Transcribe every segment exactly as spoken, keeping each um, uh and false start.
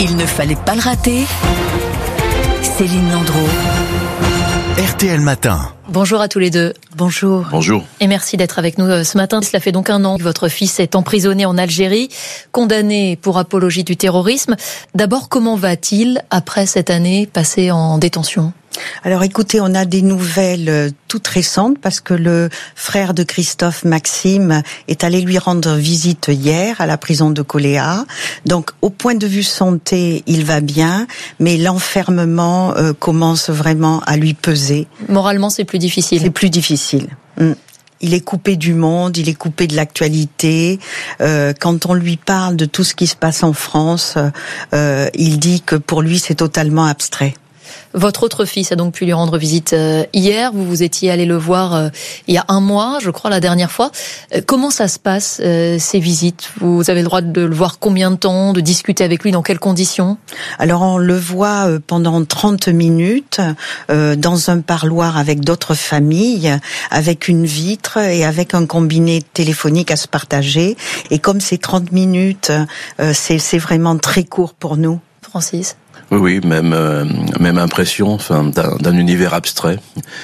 Il ne fallait pas le rater. Céline Landreau. R T L Matin. Bonjour à tous les deux. Bonjour. Bonjour. Et merci d'être avec nous ce matin. Cela fait donc un an que votre fils est emprisonné en Algérie, condamné pour apologie du terrorisme. D'abord, comment va-t-il après cette année passée en détention ? Alors écoutez, on a des nouvelles toutes récentes parce que le frère de Christophe, Maxime, est allé lui rendre visite hier à la prison de Koléa. Donc au point de vue santé, il va bien, mais l'enfermement euh, commence vraiment à lui peser. Moralement, c'est plus difficile. C'est plus difficile. Mmh. Il est coupé du monde, il est coupé de l'actualité. Euh, quand on lui parle de tout ce qui se passe en France, euh, il dit que pour lui, c'est totalement abstrait. Votre autre fils a donc pu lui rendre visite euh, hier. Vous vous étiez allé le voir euh, il y a un mois, je crois, la dernière fois. Euh, comment ça se passe, euh, ces visites ? Vous avez le droit de le voir combien de temps, de discuter avec lui, dans quelles conditions ? Alors, on le voit euh, pendant trente minutes euh, dans un parloir avec d'autres familles, avec une vitre et avec un combiné téléphonique à se partager. Et comme c'est trente minutes, euh, c'est, c'est vraiment très court pour nous. Francis ? Oui, oui, même euh, même impression, enfin, d'un, d'un univers abstrait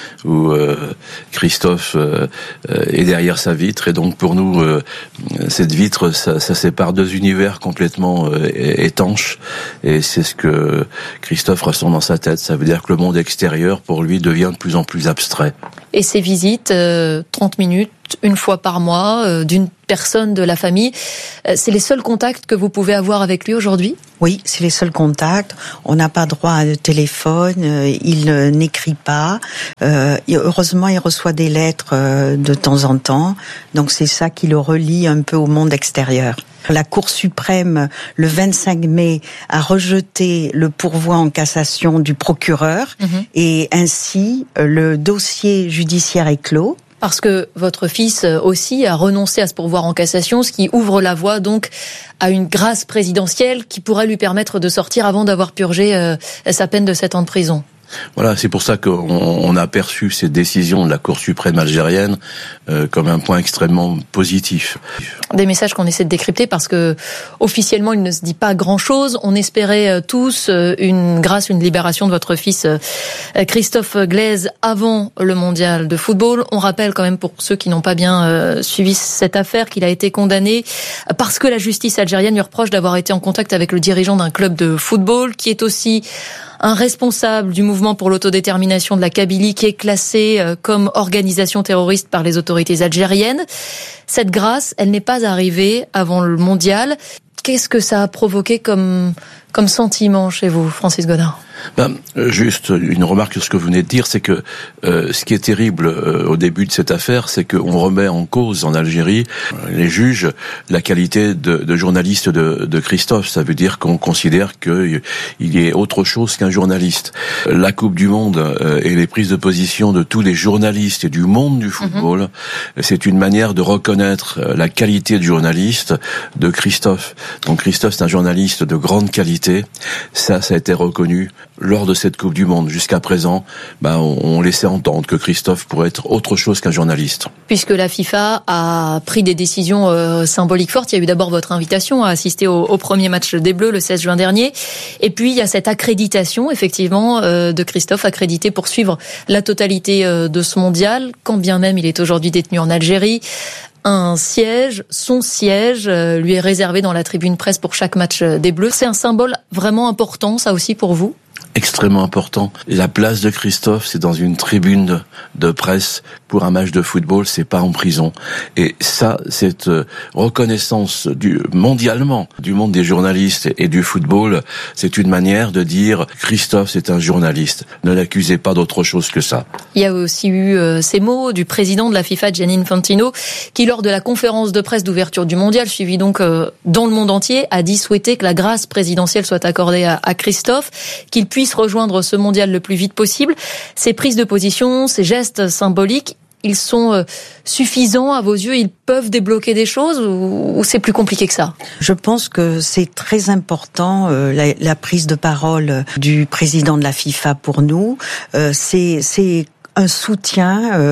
où euh, Christophe euh, est derrière sa vitre, et donc pour nous, euh, cette vitre, ça, ça sépare deux univers complètement euh, étanches, et c'est ce que Christophe ressent dans sa tête. Ça veut dire que le monde extérieur, pour lui, devient de plus en plus abstrait. Et ces visites, euh, trente minutes, une fois par mois, euh, d'une personne de la famille, euh, c'est les seuls contacts que vous pouvez avoir avec lui aujourd'hui ? Oui, c'est les seuls contacts. On n'a pas droit à un téléphone, euh, il euh, n'écrit pas. Euh, heureusement, il reçoit des lettres euh, de temps en temps. Donc c'est ça qui le relie un peu au monde extérieur. La Cour suprême, le vingt-cinq mai, a rejeté le pourvoi en cassation du procureur, mmh. et ainsi le dossier judiciaire est clos. Parce que votre fils aussi a renoncé à ce pourvoi en cassation, ce qui ouvre la voie donc à une grâce présidentielle qui pourrait lui permettre de sortir avant d'avoir purgé euh, sa peine de sept ans de prison. Voilà, c'est pour ça qu'on on a perçu ces décisions de la Cour suprême algérienne euh, comme un point extrêmement positif. Des messages qu'on essaie de décrypter parce que officiellement il ne se dit pas grand-chose. On espérait tous une grâce, une libération de votre fils Christophe Glaise avant le mondial de football. On rappelle quand même pour ceux qui n'ont pas bien euh, suivi cette affaire qu'il a été condamné parce que la justice algérienne lui reproche d'avoir été en contact avec le dirigeant d'un club de football qui est aussi un responsable du mouvement pour l'autodétermination de la Kabylie qui est classé comme organisation terroriste par les autorités algériennes. Cette grâce, elle n'est pas arrivée avant le mondial. Qu'est-ce que ça a provoqué comme, comme sentiment chez vous, Francis Godin ? Ben, juste une remarque sur ce que vous venez de dire, c'est que euh, ce qui est terrible euh, au début de cette affaire, c'est qu'on remet en cause en Algérie, euh, les juges, la qualité de, de journaliste de, de Christophe. Ça veut dire qu'on considère qu'il est autre chose qu'un journaliste. La Coupe du Monde euh, et les prises de position de tous les journalistes et du monde du football, mm-hmm. c'est une manière de reconnaître la qualité de journaliste de Christophe. Donc Christophe, c'est un journaliste de grande qualité. Ça, ça a été reconnu lors de cette Coupe du Monde. Jusqu'à présent, ben, on, on laissait entendre que Christophe pourrait être autre chose qu'un journaliste. Puisque la FIFA a pris des décisions euh, symboliques fortes, il y a eu d'abord votre invitation à assister au, au premier match des Bleus le seize juin dernier. Et puis, il y a cette accréditation, effectivement, euh, de Christophe, accrédité pour suivre la totalité euh, de ce mondial, quand bien même il est aujourd'hui détenu en Algérie. Un siège, son siège, euh, lui est réservé dans la tribune presse pour chaque match des Bleus. C'est un symbole vraiment important, ça aussi, pour vous ? Extrêmement important. La place de Christophe, c'est dans une tribune de, de presse. Pour un match de football, c'est pas en prison. Et ça, cette reconnaissance du, mondialement du monde des journalistes et du football, c'est une manière de dire Christophe, c'est un journaliste. Ne l'accusez pas d'autre chose que ça. Il y a aussi eu euh, ces mots du président de la FIFA, Gianni Infantino, qui lors de la conférence de presse d'ouverture du mondial, suivie donc euh, dans le monde entier, a dit souhaiter que la grâce présidentielle soit accordée à, à Christophe, qu'il puisse rejoindre ce mondial le plus vite possible. Ces prises de position, ces gestes symboliques, ils sont euh, suffisants à vos yeux? Ils peuvent débloquer des choses ou, ou c'est plus compliqué que ça? Je pense que c'est très important euh, la, la prise de parole du président de la FIFA pour nous. Euh, c'est, c'est un soutien euh,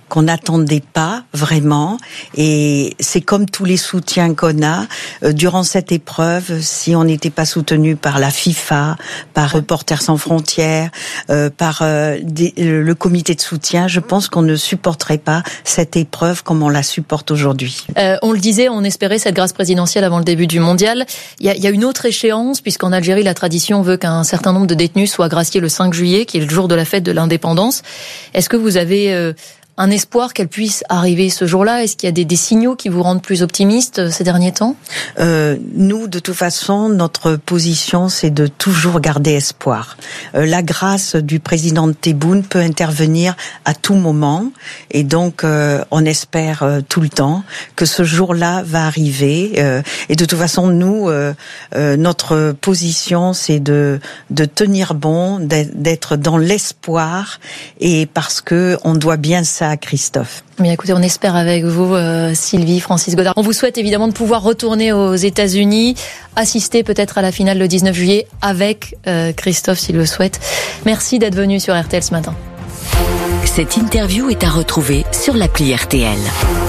qu'on n'attendait pas vraiment. Et c'est comme tous les soutiens qu'on a euh, durant cette épreuve. Si on n'était pas soutenu par la FIFA, par Reporters sans frontières, euh, par euh, des, le comité de soutien, je pense qu'on ne supporterait pas cette épreuve comme on la supporte aujourd'hui. Euh, on le disait, on espérait cette grâce présidentielle avant le début du mondial. Il y a, il y a une autre échéance, puisqu'en Algérie, la tradition veut qu'un certain nombre de détenus soient graciés le cinq juillet, qui est le jour de la fête de l'indépendance. Est-ce que vous avez euh, un espoir qu'elle puisse arriver ce jour-là? Est-ce qu'il y a des, des signaux qui vous rendent plus optimiste ces derniers temps? euh, Nous, de toute façon, notre position, c'est de toujours garder espoir. Euh, la grâce du président Tebboune peut intervenir à tout moment, et donc euh, on espère euh, tout le temps que ce jour-là va arriver. Euh, et de toute façon, nous, euh, euh, notre position, c'est de de tenir bon, d'être dans l'espoir, et parce que on doit bien ça à Christophe. Bien, écoutez, on espère avec vous, euh, Sylvie, Francis Godard. On vous souhaite évidemment de pouvoir retourner aux États-Unis, assister peut-être à la finale le dix-neuf juillet avec euh, Christophe s'il le souhaite. Merci d'être venu sur R T L ce matin. Cette interview est à retrouver sur l'appli R T L.